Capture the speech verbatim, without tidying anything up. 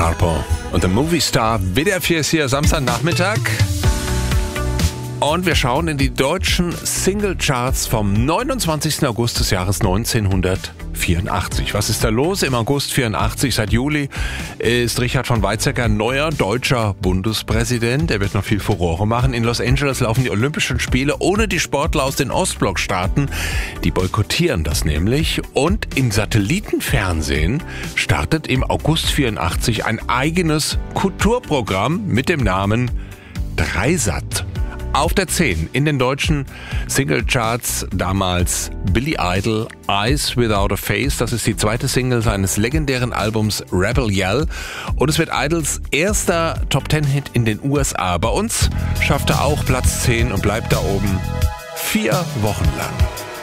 Harpo und der Movie Star. W D R vier ist hier Samstagnachmittag. Und wir schauen in die deutschen Singlecharts vom neunundzwanzigsten August des Jahres neunzehnhundertvierundachtzig. Was ist da los? Im August vierundachtzig, seit Juli, ist Richard von Weizsäcker neuer deutscher Bundespräsident. Er wird noch viel Furore machen. In Los Angeles laufen die Olympischen Spiele ohne die Sportler aus den Ostblockstaaten. Die boykottieren das nämlich. Und im Satellitenfernsehen startet im August vierundachtzig ein eigenes Kulturprogramm mit dem Namen Dreisat. Auf der zehn in den deutschen Singlecharts damals Billy Idol, Eyes Without a Face. Das ist die zweite Single seines legendären Albums Rebel Yell. Und es wird Idols erster Top-Ten-Hit in den U S A. Bei uns schafft er auch Platz zehn und bleibt da oben vier Wochen lang.